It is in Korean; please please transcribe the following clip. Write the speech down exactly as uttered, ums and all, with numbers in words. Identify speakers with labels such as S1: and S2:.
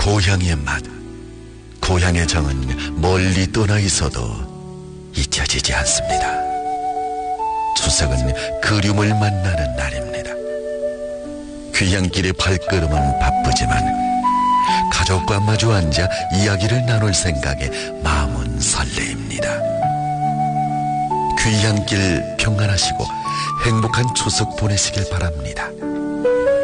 S1: 고향의 맛, 고향의 정은 멀리 떠나 있어도 잊혀지지 않습니다. 추석은 그리움을 만나는 날입니다. 귀향길의 발걸음은 바쁘지만 가족과 마주 앉아 이야기를 나눌 생각에 마음은 설레입니다. 귀향길 평안하시고 행복한 추석 보내시길 바랍니다.